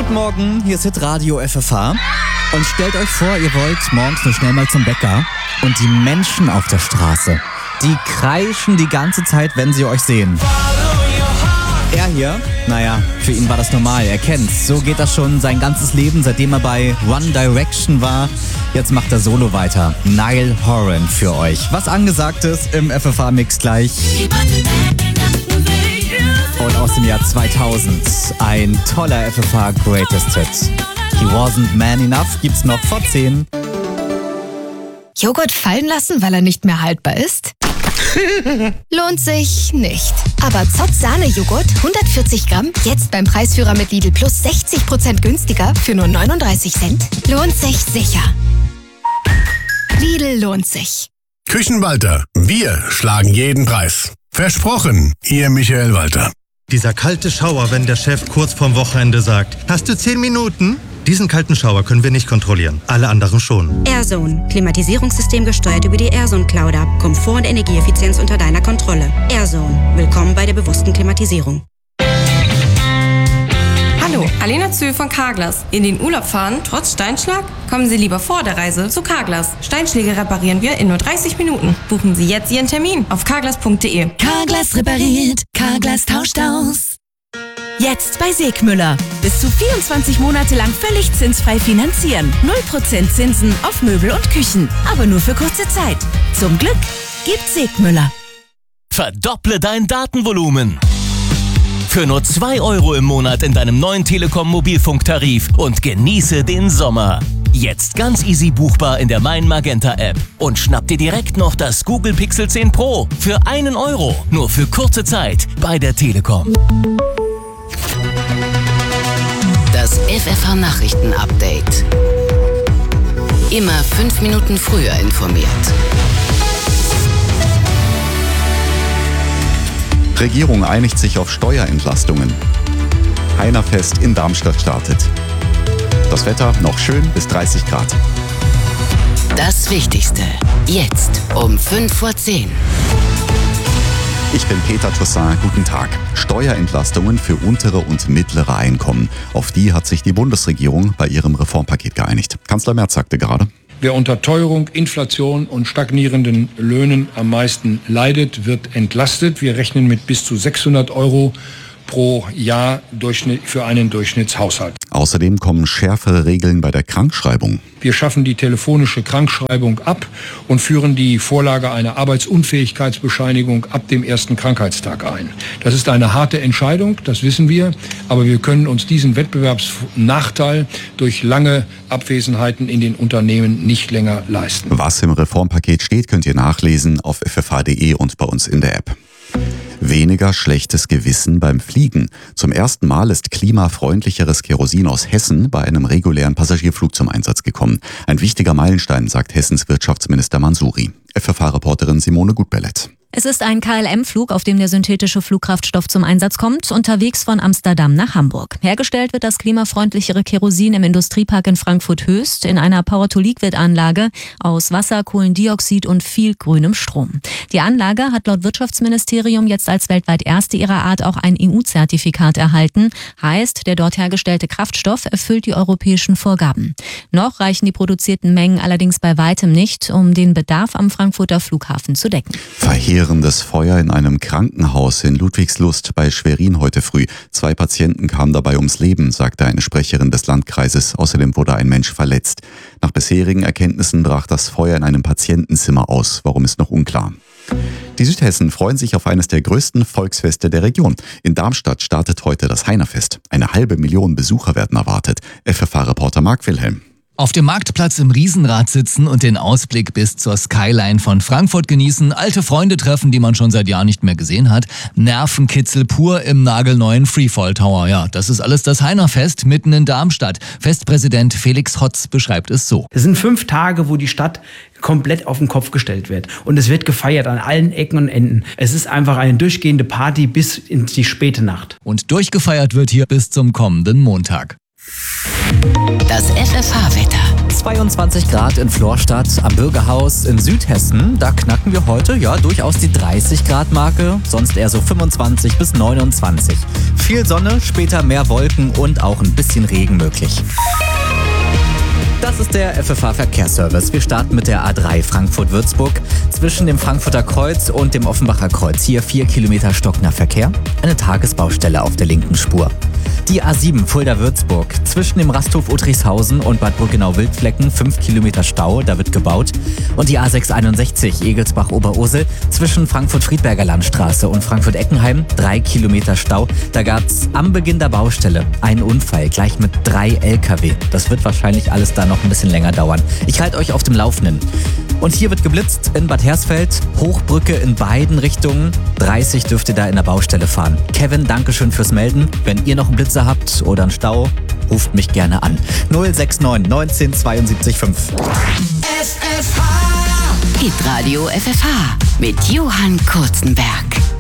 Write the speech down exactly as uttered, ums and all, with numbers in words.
Guten Morgen, hier ist Hitradio F F H. Und stellt euch vor, ihr wollt morgens nur schnell mal zum Bäcker. Und die Menschen auf der Straße, die kreischen die ganze Zeit, wenn sie euch sehen. Er hier, naja, für ihn war das normal, er kennt's. So geht das schon sein ganzes Leben, seitdem er bei One Direction war. Jetzt macht er solo weiter. Niall Horan für euch. Was angesagt ist im F F H-Mix gleich. Und aus dem Jahr zweitausend ein toller F F H Greatest Hit. He Wasn't Man Enough gibt's noch vor zehn. Joghurt fallen lassen, weil er nicht mehr haltbar ist? Lohnt sich nicht. Aber Zott Sahne-Joghurt, hundertvierzig Gramm, jetzt beim Preisführer mit Lidl Plus sechzig Prozent günstiger für nur neununddreißig Cent. Lohnt sich sicher. Lidl lohnt sich. Küchenwalter, wir schlagen jeden Preis. Versprochen, Ihr Michael Walter. Dieser kalte Schauer, wenn der Chef kurz vorm Wochenende sagt, hast du zehn Minuten? Diesen kalten Schauer können wir nicht kontrollieren, alle anderen schon. AirZone. Klimatisierungssystem gesteuert über die AirZone Cloud. Komfort und Energieeffizienz unter deiner Kontrolle. AirZone. Willkommen bei der bewussten Klimatisierung. Hallo, Alena Zöhl von Carglass. In den Urlaub fahren, trotz Steinschlag? Kommen Sie lieber vor der Reise zu Carglass. Steinschläge reparieren wir in nur dreißig Minuten. Buchen Sie jetzt Ihren Termin auf carglass punkt de. Carglass repariert, Carglass tauscht aus. Jetzt bei Segmüller. Bis zu vierundzwanzig Monate lang völlig zinsfrei finanzieren. null Prozent Zinsen auf Möbel und Küchen. Aber nur für kurze Zeit. Zum Glück gibt's Segmüller. Verdopple dein Datenvolumen. Für nur zwei Euro im Monat in deinem neuen Telekom-Mobilfunktarif und genieße den Sommer. Jetzt ganz easy buchbar in der Mein Magenta App. Und schnapp dir direkt noch das Google Pixel zehn Pro für einen Euro. Nur für kurze Zeit bei der Telekom. Das F F H-Nachrichten-Update. Immer fünf Minuten früher informiert. Regierung einigt sich auf Steuerentlastungen. Heinerfest in Darmstadt startet. Das Wetter noch schön bis dreißig Grad. Das Wichtigste. Jetzt um fünf vor zehn. Ich bin Peter Toussaint, guten Tag. Steuerentlastungen für untere und mittlere Einkommen. Auf die hat sich die Bundesregierung bei ihrem Reformpaket geeinigt. Kanzler Merz sagte gerade: Wer unter Teuerung, Inflation und stagnierenden Löhnen am meisten leidet, wird entlastet. Wir rechnen mit bis zu sechshundert Euro pro Jahr für einen Durchschnittshaushalt. Außerdem kommen schärfere Regeln bei der Krankschreibung. Wir schaffen die telefonische Krankschreibung ab und führen die Vorlage einer Arbeitsunfähigkeitsbescheinigung ab dem ersten Krankheitstag ein. Das ist eine harte Entscheidung, das wissen wir, aber wir können uns diesen Wettbewerbsnachteil durch lange Abwesenheiten in den Unternehmen nicht länger leisten. Was im Reformpaket steht, könnt ihr nachlesen auf f f h punkt d e und bei uns in der App. Weniger schlechtes Gewissen beim Fliegen. Zum ersten Mal ist klimafreundlicheres Kerosin aus Hessen bei einem regulären Passagierflug zum Einsatz gekommen. Ein wichtiger Meilenstein, sagt Hessens Wirtschaftsminister Mansouri. F F H-Reporterin Simone Gutbellett. Es ist ein K L M-Flug, auf dem der synthetische Flugkraftstoff zum Einsatz kommt, unterwegs von Amsterdam nach Hamburg. Hergestellt wird das klimafreundlichere Kerosin im Industriepark in Frankfurt-Höchst in einer Power-to-Liquid-Anlage aus Wasser, Kohlendioxid und viel grünem Strom. Die Anlage hat laut Wirtschaftsministerium jetzt als weltweit erste ihrer Art auch ein E U-Zertifikat erhalten. Heißt, der dort hergestellte Kraftstoff erfüllt die europäischen Vorgaben. Noch reichen die produzierten Mengen allerdings bei weitem nicht, um den Bedarf am Frankfurter Flughafen zu decken. Verheerendes Feuer in einem Krankenhaus in Ludwigslust bei Schwerin heute früh. Zwei Patienten kamen dabei ums Leben, sagte eine Sprecherin des Landkreises. Außerdem wurde ein Mensch verletzt. Nach bisherigen Erkenntnissen brach das Feuer in einem Patientenzimmer aus. Warum ist noch unklar. Die Südhessen freuen sich auf eines der größten Volksfeste der Region. In Darmstadt startet heute das Heinerfest. Eine halbe Million Besucher werden erwartet. F F H-Reporter Marc Wilhelm. Auf dem Marktplatz im Riesenrad sitzen und den Ausblick bis zur Skyline von Frankfurt genießen, alte Freunde treffen, die man schon seit Jahren nicht mehr gesehen hat, Nervenkitzel pur im nagelneuen Freefall Tower. Ja, das ist alles das Heinerfest mitten in Darmstadt. Festpräsident Felix Hotz beschreibt es so. Es sind fünf Tage, wo die Stadt komplett auf den Kopf gestellt wird. Und es wird gefeiert an allen Ecken und Enden. Es ist einfach eine durchgehende Party bis in die späte Nacht. Und durchgefeiert wird hier bis zum kommenden Montag. Das F F H-Wetter. zweiundzwanzig Grad in Florstadt am Bürgerhaus in Südhessen. Da knacken wir heute ja durchaus die dreißig Grad Marke, sonst eher so fünfundzwanzig bis neunundzwanzig. Viel Sonne, später mehr Wolken und auch ein bisschen Regen möglich. Das ist der F F H-Verkehrsservice. Wir starten mit der A drei Frankfurt-Würzburg. Zwischen dem Frankfurter Kreuz und dem Offenbacher Kreuz hier vier Kilometer stockender Verkehr. Eine Tagesbaustelle auf der linken Spur. Die A sieben Fulda-Würzburg. Zwischen dem Rasthof Uttrichshausen und Bad Brückenau-Wildflecken fünf Kilometer Stau, da wird gebaut. Und die A sechs einundsechzig Egelsbach-Oberursel. Zwischen Frankfurt-Friedberger Landstraße und Frankfurt-Eckenheim drei Kilometer Stau. Da gab es am Beginn der Baustelle einen Unfall, gleich mit drei L K W. Das wird wahrscheinlich alles da noch ein bisschen länger dauern. Ich halte euch auf dem Laufenden. Und hier wird geblitzt in Bad Hersfeld. Hochbrücke in beiden Richtungen. dreißig dürft ihr da in der Baustelle fahren. Kevin, dankeschön fürs Melden. Wenn ihr noch einen Blitzer habt oder einen Stau, ruft mich gerne an. null sechs neun neunzehn zweiundsiebzig fünf. Hitradio F F H mit Johann Kurzenberg.